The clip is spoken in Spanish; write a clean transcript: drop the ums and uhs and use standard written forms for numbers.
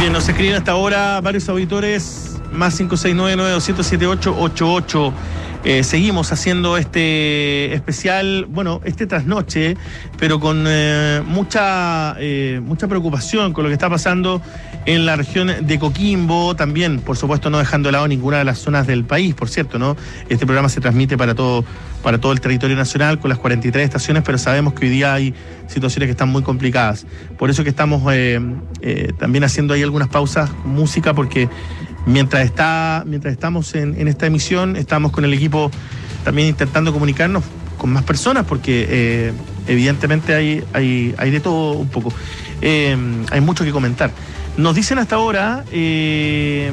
Bien, nos escriben hasta ahora varios auditores, más 569-9200-7888. Seguimos haciendo este especial, bueno, este trasnoche, pero con mucha preocupación con lo que está pasando en la región de Coquimbo, también, por supuesto, no dejando de lado ninguna de las zonas del país, por cierto, ¿no? Este programa se transmite para todo el territorio nacional con las 43 estaciones, pero sabemos que hoy día hay situaciones que están muy complicadas. Por eso que estamos también haciendo ahí algunas pausas con música, porque mientras estamos en esta emisión, estamos con el equipo también intentando comunicarnos con más personas, porque evidentemente hay de todo un poco. Hay mucho que comentar. Nos dicen hasta ahora...